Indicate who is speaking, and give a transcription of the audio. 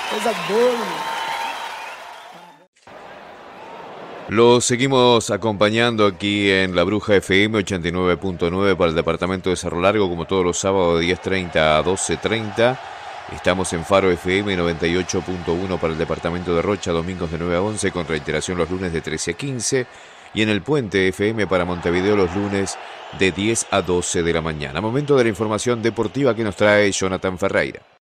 Speaker 1: Es a gol.
Speaker 2: Lo seguimos acompañando aquí en La Bruja FM 89.9 para el departamento de Cerro Largo, como todos los sábados de 10:30 a 12:30. Estamos en Faro FM 98.1 para el departamento de Rocha, domingos de 9 a 11, con reiteración los lunes de 13 a 15. Y en el Puente FM para Montevideo los lunes de 10 a 12 de la mañana. Momento de la información deportiva que nos trae Jonathan Ferreira.